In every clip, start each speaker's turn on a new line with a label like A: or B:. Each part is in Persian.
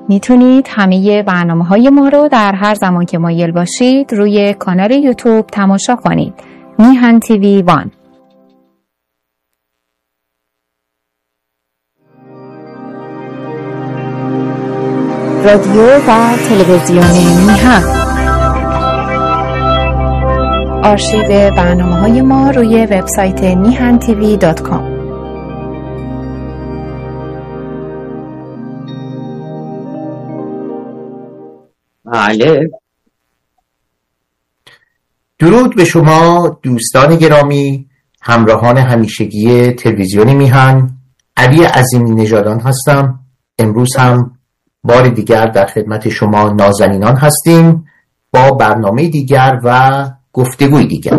A: میتونید همه برنامه‌های ما رو در هر زمان که مایل باشید روی کانال یوتیوب تماشا کنید. میهن تیوی 1. رادیو و تلویزیون میهن. آرشیو برنامه‌های ما روی وبسایت mihantv.com.
B: بله.
C: درود به شما دوستان گرامی، همراهان همیشگی تلویزیون میهن. علی عظیمی نژادان هستم. امروز هم بار دیگر در خدمت شما نازنینان هستیم با برنامه دیگر و گفتگوی دیگر.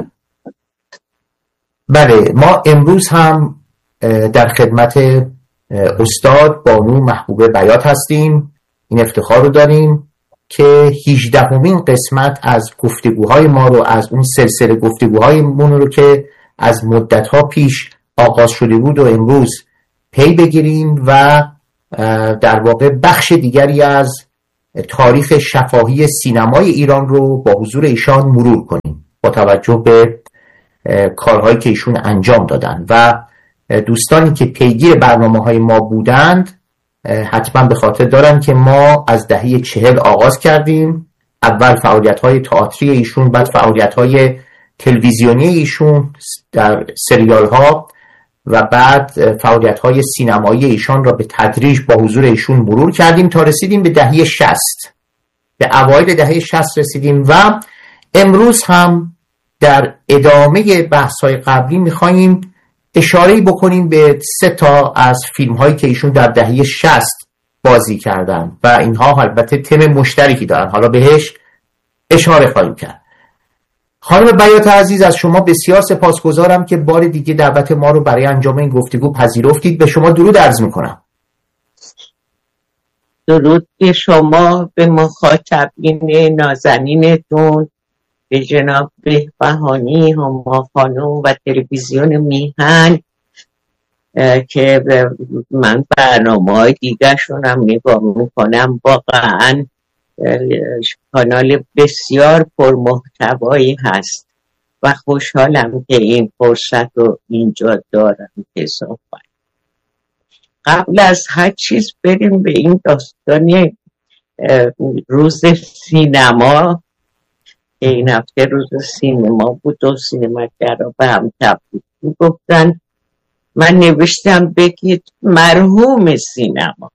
C: بله، ما امروز هم در خدمت استاد بانو محبوبه بیات هستیم. این افتخار رو داریم که 18مین قسمت از گفتگوهای ما رو، از اون سلسله گفتگوهای مون رو که از مدتها پیش آغاز شده بود و امروز پی بگیریم و در واقع بخش دیگری از تاریخ شفاهی سینمای ایران رو با حضور ایشان مرور کنیم با توجه به کارهایی که ایشون انجام دادن. و دوستانی که پیگیر برنامه‌های ما بودند حتما به خاطر دارن که ما از دهه 40 آغاز کردیم. اول فعالیت‌های تئاتری ایشون، بعد فعالیت‌های تلویزیونی ایشون در سریال‌ها و بعد فعالیت‌های سینمایی ایشان را به تدریج با حضور ایشون مرور کردیم تا رسیدیم به دهه 60. به اوایل دهه 60 رسیدیم و امروز هم در ادامه بحث‌های قبلی می‌خوایم اشاره‌ای بکنیم به 3 تا از فیلم‌هایی که ایشون در دهه 60 بازی کردن و اینها البته تم مشترکی دارن. حالا بهش اشاره خواهیم کرد. خانم بیات عزیز، از شما بسیار سپاسگزارم که بار دیگه دعوت ما رو برای انجام این گفتگو پذیرفتید. به شما درود عرض می‌کنم.
B: درود به شما، به مخاطبین نازنینتون، به جناب بهبهانی، هما خانم و تلویزیون میهن که من برنامه‌های دیگرشون هم نگاه میکنم. واقعا کانال بسیار پرمحتوایی هست و خوشحالم که این فرصت رو اینجا دارم که صحبت. قبل از هر چیز بریم به این داستان روز سینما. این هفته روز سینما بود و سینماگرها به هم تبریک گفتن. من نوشتم بگید مرحوم سینما.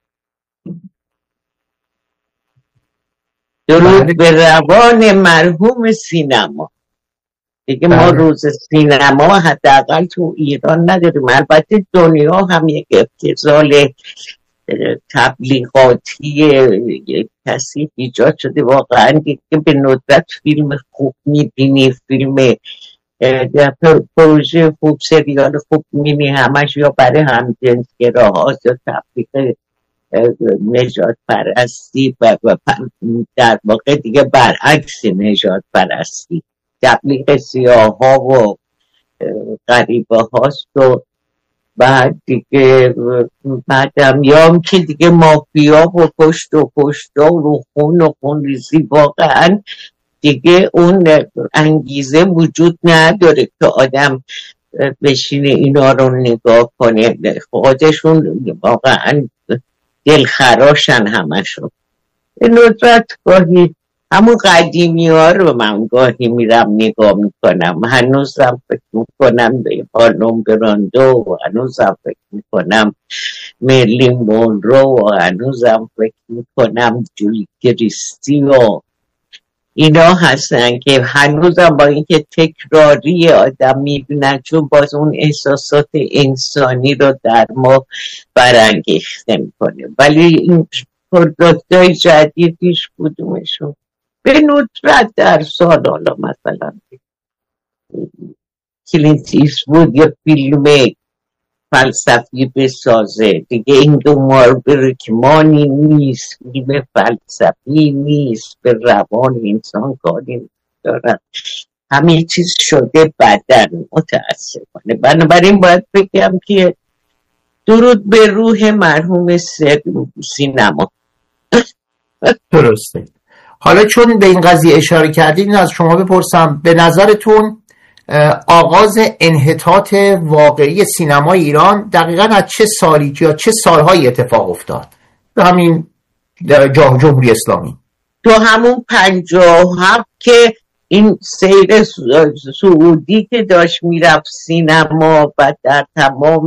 B: درود به روان مرحوم سینما. دیگه ما روز سینما حداقل تو ایران نداریم. البته دنیا هم یک ابتذال تبلیغاتی کسی ایجاد شده. واقعا دیگه به ندرت فیلم خوب میبینی، فیلم پروژه خوب، سریال خوب میبینی، همش یا برای همجنسگراها یا تبلیغ نژاد پرستی و در واقع دیگه برعکس نژاد پرستی، تبلیغ سیاه ها و غریبه هاست. و بعد دیگه بعدم یا که دیگه مافیا و پشت و رو خون و خون ریزی، واقعا دیگه اون انگیزه وجود نداره که آدم بشینه اینا رو نگاه کنه. خودشون واقعا دلخراشن همشون. به ندرت گاهی همون قدیمی ها رو من گاهی میرم نگاه میکنم. هنوزم فکر میکنم به خانم براندو و هنوزم فکر میکنم مرلین مونرو و هنوزم فکر میکنم جولی کریستی و اینا هستن که هنوزم با اینکه تکراری آدم میبینن، چون باز اون احساسات انسانی رو در ما برانگیخته میکنه. ولی این پروداکتای جدیدیش کدومشون به ندرت در سال، حالا مثلا کلینت ایستوود یا فیلم فلسفی بسازه دیگه، این دو ماربرکمانی نیست، فیلم فلسفی نیست، به روان انسان کاری دارن، همه چیز شده بدن متاسفانه. بنابراین باید بگم که درود به روح مرحوم سینما.
C: درسته. حالا چون به این قضیه اشاره کردید این از شما بپرسم، به نظرتون آغاز انحطاط واقعی سینمای ایران دقیقاً از چه سالی یا چه سالهایی اتفاق افتاد؟ به همین جمهوری اسلامی
B: تو همون 57 که این سیر سعودی که داشت میرفت سینما و در تمام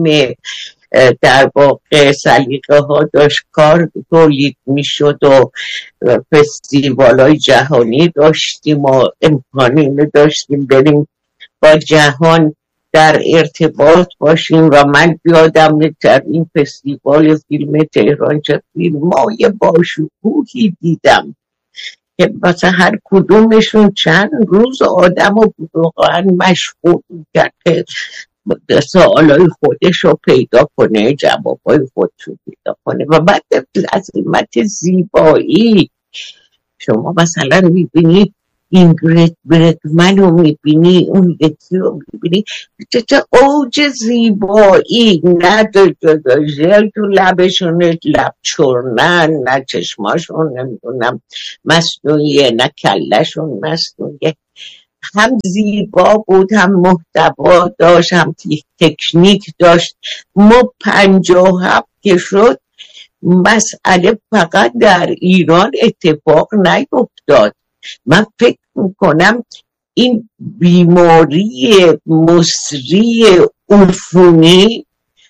B: در واقع سلیقه ها داشت کار تولید میشد و فستیوال های جهانی داشتیم و امکانی داشتیم بریم با جهان در ارتباط باشیم و من یادم در این فستیوال فیلم تهران چه فیلمای باشکوهی دیدم که مثلا هر کدومشون چند روز آدم رو واقعا مشغول کرد که سوالای خودش رو پیدا کنه، جوابای خودش رو پیدا کنه. و بعد عظمت زیبایی شما مثلا میبینی اینگرید برگمن رو میبینی، اون یکی رو میبینی چه اوج زیبایی، نه ژل تو لبشون لب چرنن، نه چشماشون نمیدونم مصنوعیه، نه کلشون مصنوعیه. هم زیبا بود، هم محتوا داشت، هم تکنیک داشت. ما 57 که شد مسئله فقط در ایران اتفاق نیفتاد. من فکر میکنم این بیماری مصری عفونی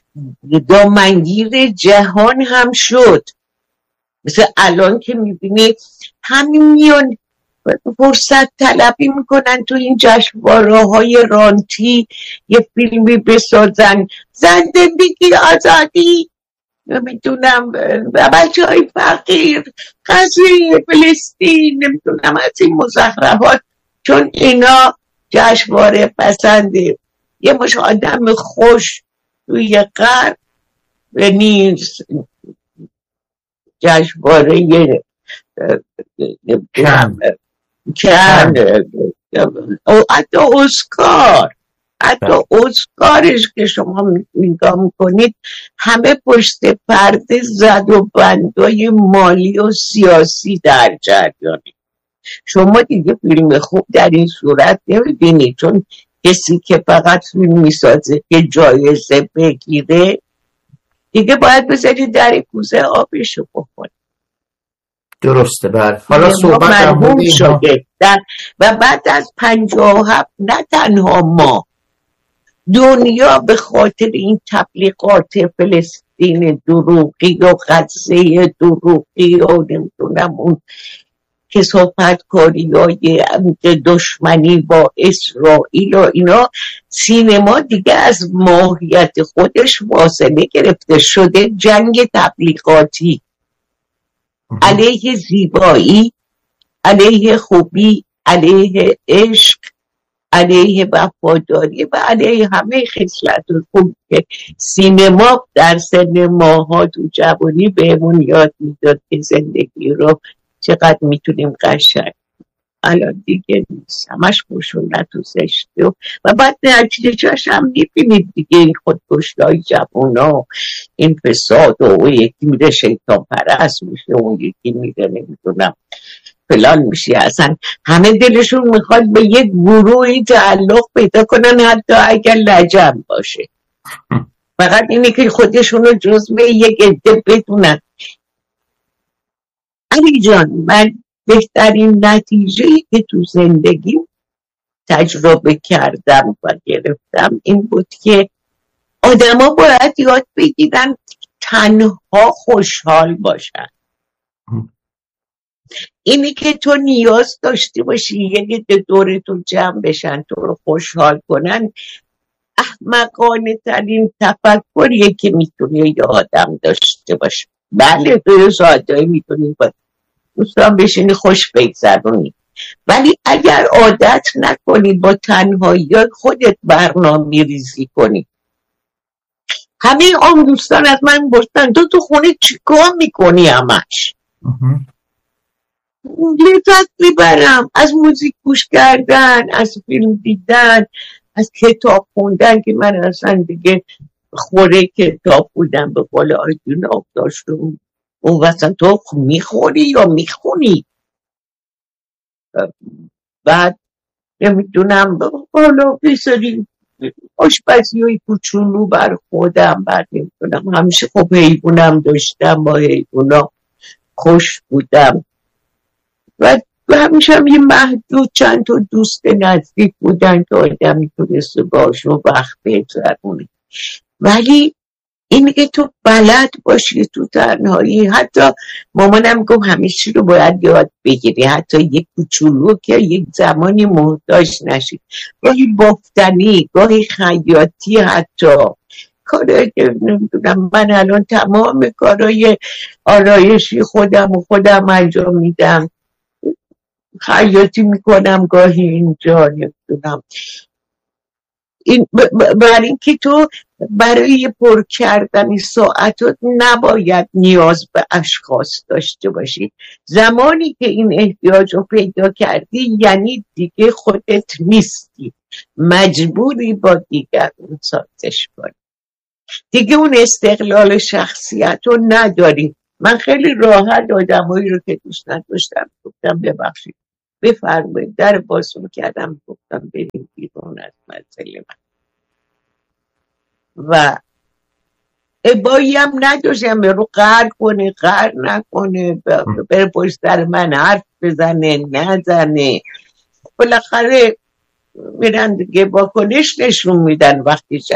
B: دامنگیر جهان هم شد. مثل الان که میبینید همین میان فرصت طلبی میکنن تو این جشنواره‌های رانتی یه فیلمی بسازن، زن، زندگی، آزادی، نمیدونم بچه های فقیر، قضیه فلسطین، نمیدونم از این مزخرفات، چون اینا جشنواره پسنده یه مش آدم خوش توی غرب و نیست جشنواره کن حتی اسکارش که شما نگاه میکنید همه پشت پرده زد و بندای مالی و سیاسی در جریانه. شما دیگه فیلم خوب در این صورت نمیبینید، چون کسی که فقط فیلم میسازه که جایزه بگیره دیگه باید بذاری در کوزه آبشو بخوره.
C: درسته. بعد حالا صحبت
B: شده و بعد از 57 نه تنها ما، دنیا به خاطر این تبلیغات فلسطین دروغی و غزه دروغی و نمیدونم اون کثافتکاری های دشمنی با اسرائیل و اینا، سینما دیگه از ماهیت خودش فاصله گرفته شده جنگ تبلیغاتی علیه زیبایی، علیه خوبی، علیه عشق، علیه وفاداری و علیه همه خصلت خوب که سینما در سن ماها تو جوانی بهمون یاد میداد که زندگی رو چقدر میتونیم قشنگ. الان دیگه نیست، همش خشونت و زشتی و بعد نتیجه‌اش هم میبینید دیگه، این خودکشی‌های جوونا، این فساد و اون یکی میره شیطان پرست میشه، اون یکی میره نمیدونم فلان میشه. اصلا همه دلشون میخواد به یک گروهی تعلق پیدا کنن حتی اگر لجن باشه، فقط اینه که خودشونو جزو یک عده بدونن. علی جان، من بهترین نتیجه‌ای که تو زندگی تجربه کردم و گرفتم این بود که آدما باید یاد بگیرن تنها خوشحال باشن. اینی که تو نیاز داشتی باشی یک دور تو جمع بشن تو رو خوشحال کنن، احمقانه ترین تفکریه که میتونه یه آدم داشته باشه. بله تو ساعتایی میتونی با دوستان بشینی خوش بگذرونی، ولی اگر عادت نکنی با تنهایی خودت برنامه ریزی کنی. همه آن دوستان از من پرسیدن تو خونه چیکار میکنی؟ همش لذت میبرم از موزیک گوش کردن، از فیلم دیدن، از کتاب خوندن که من اصلا دیگه خوره کتاب بودم به قول آیدون آفتاشون اون واسه تو میخوری یا میخونی؟ بعد نمیدونم حالا بذاریم آشپزی های کوچولو بر خودم، بعد نمیدونم همیشه خب حیوانم داشتم، با حیوانا خوش بودم و همیشه هم یه محدود چند تا دوست نزدیک بودن که آدم میتونست باشون وقت بگذرونه. ولی این که تو بلد باشی تو تنهایی، حتی مامانم گفت همه چی رو باید یاد بگیری، حتی یک کوچولو که یک زمانی محتاج نشی، گاهی بافتنی، گاهی خیاطی، حتی کارایی که نمیدونم من الان تمام کارای آرایشی خودم انجام میدم، خیاطی میکنم گاهی اینجا، نمیدونم این برای اینکه تو برای پر کردن ساعتات نباید نیاز به اشخاص داشته باشی. زمانی که این احتیاج رو پیدا کردی یعنی دیگه خودت نیستی، مجبوری با دیگران سازش کنی، دیگه اون استقلال شخصیت رو نداری. من خیلی راحت آدمایی رو که دوست نداشتم گفتم ببخشید بفرمایید، در باز کردم گفتم بریم بیرون از منزل من و ابایی هم نداشتم رو قهر کنه قهر نکنه، بره پشت سر من حرف بزنه نزنه، بالاخره میرن دیگه واکنش نشون میدن وقتی